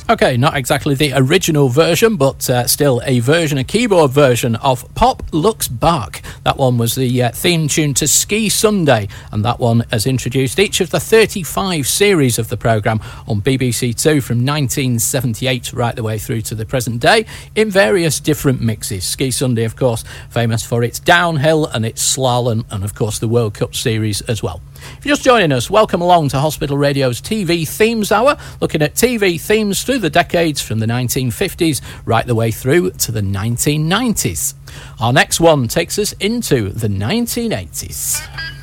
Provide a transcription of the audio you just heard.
Okay, not exactly the original version, but still a version, a keyboard version of Pop Looks Back. That one was the theme tune to Ski Sunday, and that one has introduced each of the 35 series of the programme on BBC Two from 1978 right the way through to the present day in various different mixes. Ski Sunday, of course, famous for its downhill and its slalom, and of course the World Cup series as well. If you're just joining us, welcome along to Hospital Radio's TV Themes Hour, looking at TV themes through the decades from the 1950s right the way through to the 1990s. Our next one takes us into the 1980s.